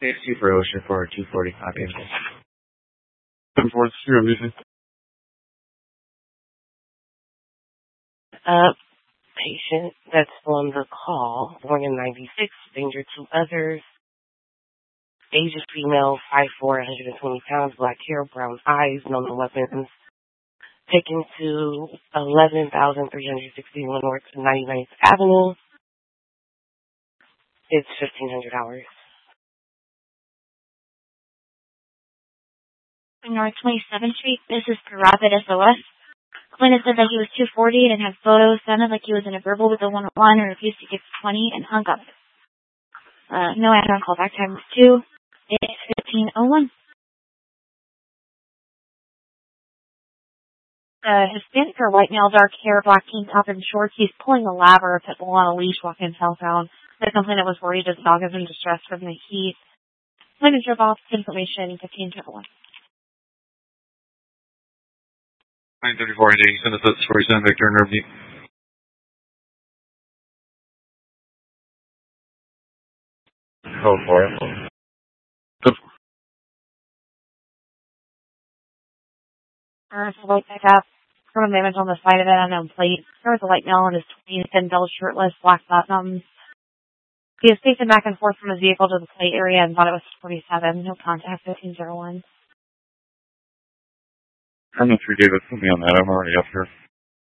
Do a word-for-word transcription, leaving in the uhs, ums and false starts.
Thanks you for Ocean for two forty-five p m ten four zero, M D C. Uh, patient that's on the call, born in ninety-six, danger to others, age is female, five foot four, one hundred twenty pounds, black hair, brown eyes, no known weapons, taken to eleven thousand three hundred sixty-one North ninety-ninth Avenue. It's fifteen hundred hours. North twenty-seventh Street, this is for Rapid S O S. Clint said that he was two forty and had photos, sounded like he was in a verbal with a one oh one and refused to give twenty and hung up. Uh, no answer on call back time was two. It's fifteen oh one. Uh, Hispanic or white male, dark hair, black tank top and shorts. He's pulling a lab or a pit bull on a leash walking southbound. The complainant was worried his dog is in distress from the heat. Clint drove off information fifteen oh one. nine thirty-four, I D, send us at forty-seven Victor and Nervy. Go for it. There's a white pickup from a damage on the side of it, unknown plate. There was a white male in his twenties, thin belt, shirtless, black bottoms. He was pacing back and forth from his vehicle to the plate area and thought it was forty-seven. No contact, fifteen oh one. I'm not sure David put me on that. I'm already up here.